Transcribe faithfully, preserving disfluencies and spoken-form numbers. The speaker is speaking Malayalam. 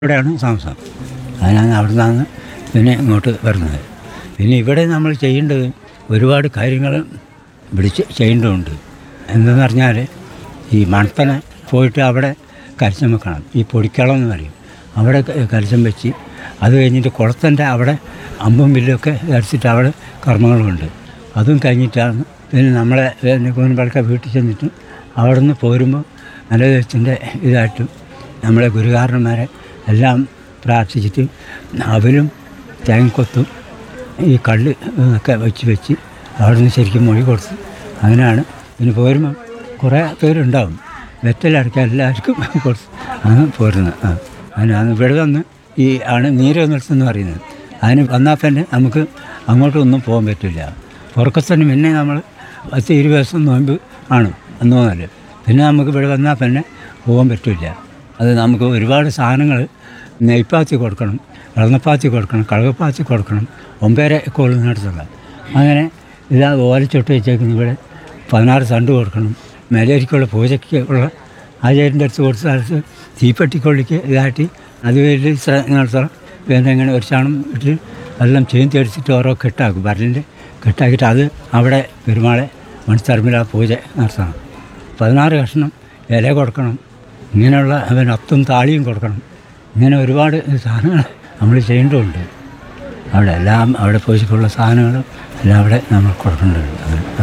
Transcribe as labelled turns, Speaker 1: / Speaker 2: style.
Speaker 1: ഇവിടെയാണ് താമസം. അതിനാണ് അവിടെ നിന്നാണ് പിന്നെ ഇങ്ങോട്ട് വരുന്നത്. പിന്നെ ഇവിടെ നമ്മൾ ചെയ്യേണ്ടത് ഒരുപാട് കാര്യങ്ങൾ വിളിച്ച് ചെയ്യേണ്ടതുണ്ട്. എന്തെന്ന് പറഞ്ഞാൽ ഈ മണത്തന പോയിട്ട് അവിടെ കലശം വെക്കണം. ഈ പൊടിക്കളം എന്ന് പറയും. അവിടെ കലശം വെച്ച് അത് കഴിഞ്ഞിട്ട് കുളത്തിൻ്റെ അവിടെ അമ്പും വില്ലൊക്കെ ധരിച്ചിട്ട് അവിടെ കർമ്മങ്ങളുണ്ട്. അതും കഴിഞ്ഞിട്ടാണ് പിന്നെ നമ്മളെ കൂനമ്പളക്ക വീട്ടിൽ ചെന്നിട്ട് അവിടെ നിന്ന് പോരുമ്പോൾ നല്ലദേശത്തിൻ്റെ ഇതായിട്ടും നമ്മളെ ഗുരുകാരന്മാരെ എല്ലാം പ്രാർത്ഥിച്ചിട്ട് അവരും തേങ്ങക്കൊത്തും ഈ കള്ള് ഒക്കെ വെച്ച് വെച്ച് അവിടെ നിന്ന് ശരിക്കും മൊഴി കൊടുത്ത് അങ്ങനെയാണ്. പിന്നെ പോരുമ്പോൾ കുറേ പേരുണ്ടാവും. വെറ്റലടക്കാൻ എല്ലാവർക്കും കൊടുത്ത് ആണ് പോരുന്നത്. ആ അതിനാണ് ഇവിടെ വന്ന് ഈ ആണ് നീര് നിർത്തുമെന്ന് പറയുന്നത്. അതിന് വന്നാൽ തന്നെ നമുക്ക് അങ്ങോട്ടൊന്നും പോകാൻ പറ്റില്ല. പുറക്കത്തന്നെ പിന്നെ നമ്മൾ പത്ത് ഇരുപത് ദിവസം നോമ്പ് ആണ് എന്ന് തോന്നല്. പിന്നെ നമുക്ക് ഇവിടെ വന്നാൽ തന്നെ പോകാൻ പറ്റില്ല. അത് നമുക്ക് ഒരുപാട് സാധനങ്ങൾ നെയ്പ്പാത്തി കൊടുക്കണം, വെള്ളപ്പാത്തി കൊടുക്കണം, കഴുകപ്പാത്തി കൊടുക്കണം, ഒമ്പേരെ കൊള്ളുന്നിടത്തുള്ള അങ്ങനെ ഇതാ ഓലച്ചൊട്ട് വെച്ചേക്കുന്ന ഇവിടെ പതിനാറ് തണ്ട് കൊടുക്കണം. മേലേരിക്കുള്ള പൂജയ്ക്ക് ഉള്ള ആചാര്യൻ്റെ അടുത്ത് കൊടുത്ത സ്ഥലത്ത് തീപ്പെട്ടിക്കൊള്ളിക്ക് ഇതായിട്ട് അത് വലിയ നടത്തണം. പിന്നെ ഇങ്ങനെ ഒരു ചാണം ഇട്ട് എല്ലാം ചേന്തി അടിച്ചിട്ട് ഓരോ കെട്ടാക്കും. വരലിൻ്റെ കെട്ടാക്കിയിട്ട് അത് അവിടെ പെരുമാളെ മണിത്തറമ്പിൽ ആ പൂജ നടത്തണം. പതിനാറ് കഷ്ണം ഇല കൊടുക്കണം. ഇങ്ങനെയുള്ള അവന് അത്തും താളിയും കൊടുക്കണം. ഇങ്ങനെ ഒരുപാട് സാധനങ്ങൾ നമ്മൾ ചെയ്യേണ്ടതുണ്ട്. അവിടെ എല്ലാം അവിടെ പൂജയ്ക്കുള്ള സാധനങ്ങളും എല്ലാം അവിടെ നമ്മൾ കൊടുക്കേണ്ടതുണ്ട്.